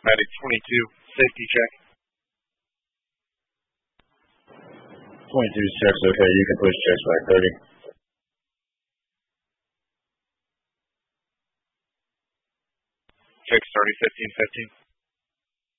Medic 22, safety check. 22 checks okay. You can push checks back 30. Checks 30, 15, 15.